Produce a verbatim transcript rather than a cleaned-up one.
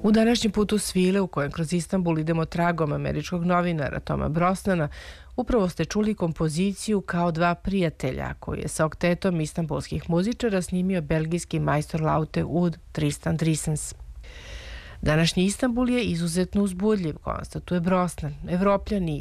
U današnjem putu svile u kojem kroz Istanbul idemo tragom američkog novinara Toma Brosnana, upravo ste čuli kompoziciju Kao dva prijatelja, koju je sa oktetom istanbulskih muzičara snimio belgijski majstor laute ud Tristan Drisens. Današnji Istanbul je izuzetno uzbudljiv, konstatuje Brosnan. Evropljani